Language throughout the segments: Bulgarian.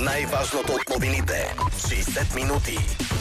Най-важното от новините. 60 минути.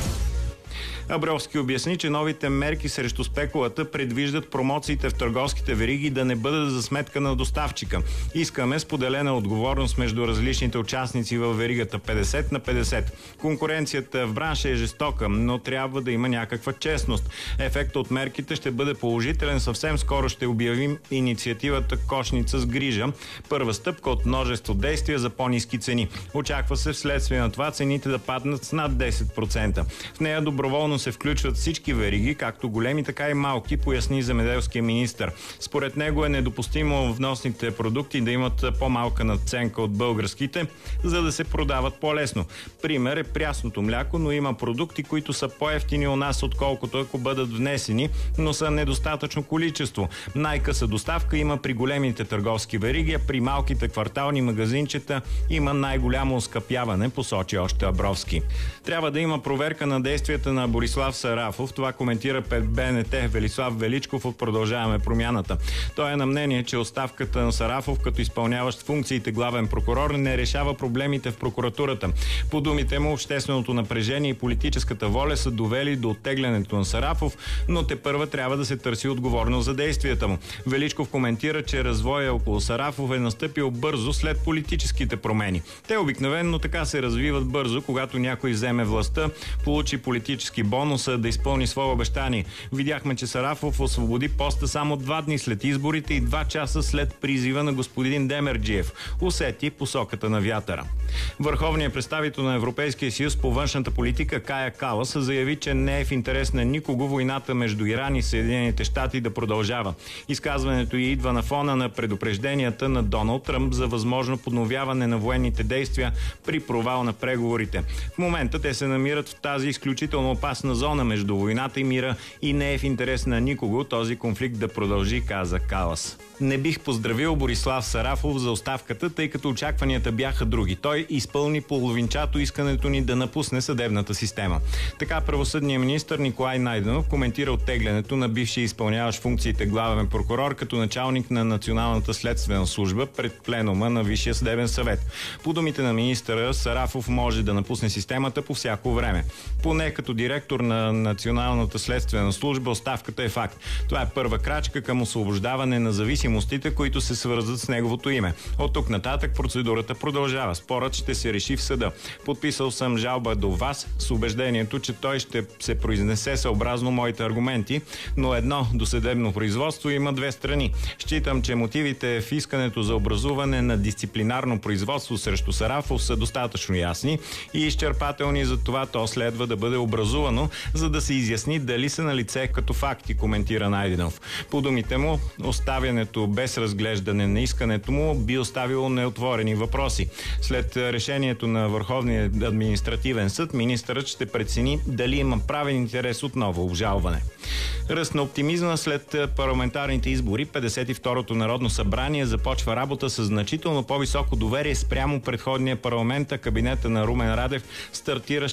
Абровски обясни, че новите мерки срещу спекулата предвиждат промоциите в търговските вериги да не бъдат за сметка на доставчика. Искаме споделена отговорност между различните участници в веригата 50/50. Конкуренцията в бранша е жестока, но трябва да има някаква честност. Ефектът от мерките ще бъде положителен. Съвсем скоро ще обявим инициативата Кошница с грижа. Първа стъпка от множество действия за по-ниски цени. Очаква се вследствие на това цените да паднат с над 10%. В нея доброволно се включват всички вериги, както големи, така и малки, поясни земеделския министър. Според него е недопустимо вносните продукти да имат по-малка надценка от българските, за да се продават по-лесно. Пример е прясното мляко, но има продукти, които са по-евтини у нас, отколкото ако бъдат внесени, но са недостатъчно количество. Най-къса доставка има при големите търговски вериги, а при малките квартални магазинчета има най-голямо оскъпяване, посочи още Абровски. Трябва да има проверка на действията на Борислав Сарафов. Това коментира пред БНТ Велислав Величков от Продължаваме промяната. Той е на мнение, че оставката на Сарафов като изпълняващ функциите главен прокурор не решава проблемите в прокуратурата. По думите му, общественото напрежение и политическата воля са довели до оттеглянето на Сарафов, но тепърва трябва да се търси отговорност за действията му. Величков коментира, че развоя около Сарафов е настъпил бързо след политическите промени. Те обикновено така се развиват бързо, когато някой вземе властта, получи политически бонуса да изпълни свое обещание. Видяхме, че Сарафов освободи поста само 2 дни след изборите и 2 часа след призива на господин Демерджиев. Усети посоката на вятъра. Върховният представител на Европейския съюз по външната политика Кая Калас заяви, че не е в интерес на никого войната между Иран и Съединените щати да продължава. Изказването й идва на фона на предупрежденията на Доналд Тръмп за възможно подновяване на военните действия при провал на преговорите. В момента те се намират в тази изключително опасна зона между войната и мира и не е в интерес на никого този конфликт да продължи, каза Калас. Не бих поздравил Борислав Сарафов за оставката, тъй като очакванията бяха други. Той изпълни половинчато искането ни да напусне съдебната система. Така правосъдният министър Николай Найденов коментира оттеглянето на бившия изпълняващ функциите главен прокурор като началник на Националната следствена служба пред пленума на Висшия съдебен съвет. По думите на министъра, Сарафов може да напусне системата по всяко време. Поне като директор на Националната следствена служба оставката е факт. Това е първа крачка към освобождаване на зависимостите, които се свързват с неговото име. От тук нататък процедурата продължава. Спорът ще се реши в съда. Подписал съм жалба до вас с убеждението, че той ще се произнесе съобразно моите аргументи, но едно досъдебно производство има 2 страни. Считам, че мотивите в искането за образуване на дисциплинарно производство срещу Сарафов са достатъчно ясни и изчерпателни, за това то следва да бъде образувано, за да се изясни дали са на лице като факти, коментира Найденов. По думите му, оставянето без разглеждане на искането му би оставило неотворени въпроси. След решението на Върховния административен съд, министърът ще прецени дали има правен интерес от ново обжалване. Ръст на оптимизма след парламентарните избори, 52-то Народно събрание започва работа с значително по-високо доверие спрямо предходния парламент, а кабинета на Румен Радев стартира с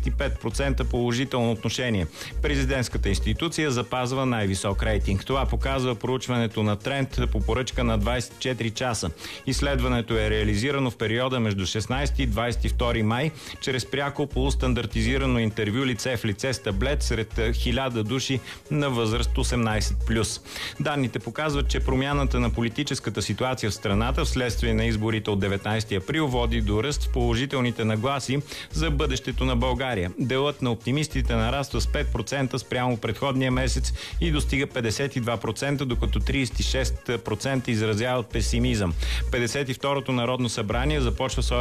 45% положително отношение. Президентската институция запазва най-висок рейтинг. Това показва проучването на Тренд по поръчка на 24 часа. Изследването е реализирано в периода между 16 и 22 май чрез пряко полустандартизирано интервю лице в лице с таблет сред 1000 души на възраст 18+. Данните показват, че промяната на политическата ситуация в страната вследствие на изборите от 19 април води до ръст в положителните нагласи за бъдещето на България. Делът на оптимистите нараства с 5% спрямо предходния месец и достига 52%, докато 36% изразяват песимизъм. 52-то Народно събрание започва